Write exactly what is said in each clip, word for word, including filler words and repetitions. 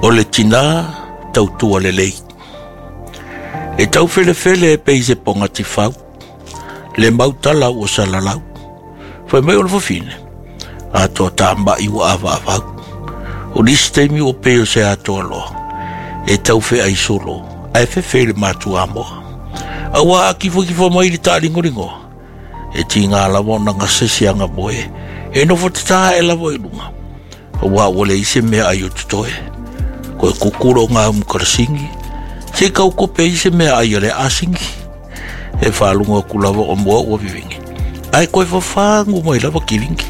O le tina tau tua le lei. E tau fele fele e peise ponga ti fau. Le mautala o salalau. Fai mai o le fafine. A toa tamba i wa ava avau. O listemi o peo se ato alo. E tau fe ai solo. Ai fe fele matu amo. A wa a kifo kifo mai li ta ringo ringo. E ti ngā lamo na ngasesi anga moe. E no fotata e lavo i lunga. A wa wale ise mea ai o tutoe. Koe kukuro ngā umkarasingi. Se kau kope ise mea ai ale asingi. E whaalunga kulawa o mua ua vivingi. Ai koe whawhangu mai lava kilingi.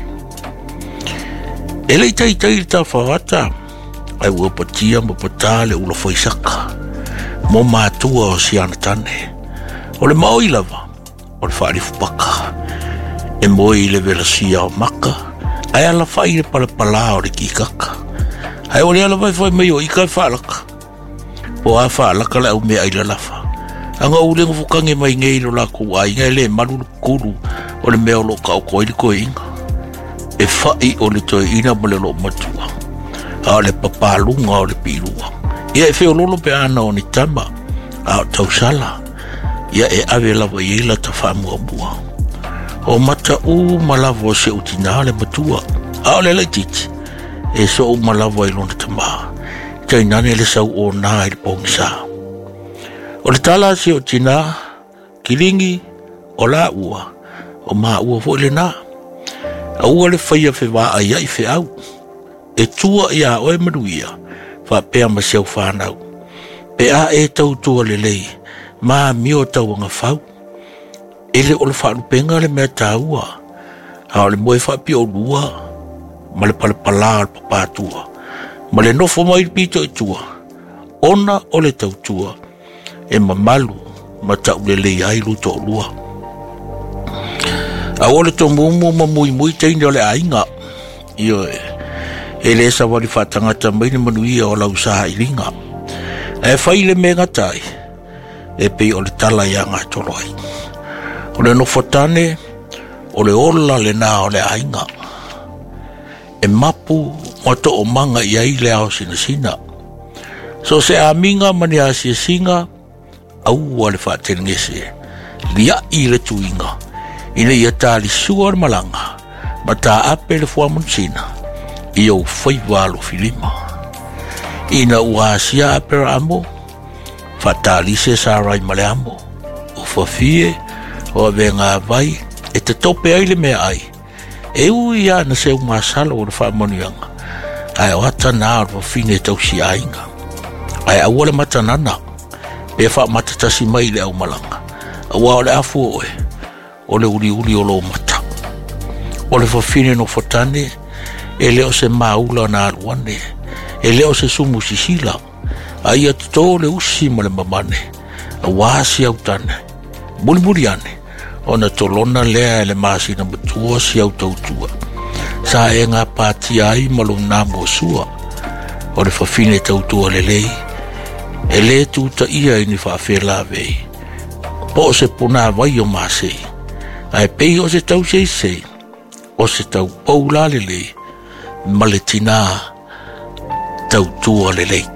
E lei tai tai ta whawata. Ai ua patia ma patale ula whaisaka. Mo mātua o siana tane. O le maoi lava. O le whaarifu paka. E moi le velasia o maka. Ai ala whai le palapala o le kikaka. Ai o le ala vai whai mai o ika whaalaka. O a whaalaka le au mea ai la lafa. Anga ulenga fukange mai ngei lo la kuai ngai le malu kuru o le mea lo kau koe li koe inga. E whai o le toi ina mo le lo matua. A le papalunga o le pilua. Ia e wheo lolo pe ana o ni tama. A o tausala. Ia e awe lawa i eila ta whamua mua. O mata u malavo se utina le matua. A o le leititi. E so u malavo i lona tama. Kai nane le sau o nā i le pongisa. O le tala se o tina, kilingi, o la ua, o maa ua fo le nā. A ua le whaia fe wā ai ai fe au. E tua ia o e maruia, wha pēa ma seu whānau. Pe a e tau tua le lei, maa mio tau anga whau. E le o le whaanupenga le mea tāua. Ha o le moe whaapi o lua, ma le pale pala al papatua. Ma le nofo mai pito e tua. Ona o le tau tua. E mamalu ma tau le lei ai luto o lua. A ole to mumu ma mui mui teine o le ainga. Io e. E le sa wari whatangata mai ni manuia o lau saha i ringa. E whai le menga tai. E pei o le tala ia ngā toloi. O le nofotane, o le ola le nā o le ainga. E mapu moto o manga i ai le ao sina sina. So se a minga mani a si singa, au le whaatengese, lia i le tuinga, ina ia tā li suar malanga, ma tā ape le fuamunsina, i au whai walo filima. Ina ua asia ape ra amo, whatali se sarai male amo, o whawhie, o venga vai, e te tope ai le mea ai, e ui ia na seu masalo o le whaamonianga, ai o ata nā o whine tau si ainga, ai au le matanana, e wha matatasi mai le au malanga. Awa o le afu oe, o le uri uri o lo mata. O le whawhine no whatane, e leo se maula na aluane, e leo se sumu sisila, a ia tito le usi ma le mamane, a wasi au tane, muli muli ane, o na tolona lea e le maasi na matua si au tautua. Sa e ngā pāti ai malo nā mua sua, o le whawhine tautua le lei, e le tuta ia ini whaafela vei. Po o se puna vai o maasei. Ai pei o se tau sei sei. O se tau paula le lei. Ma le tina tau tua le lei.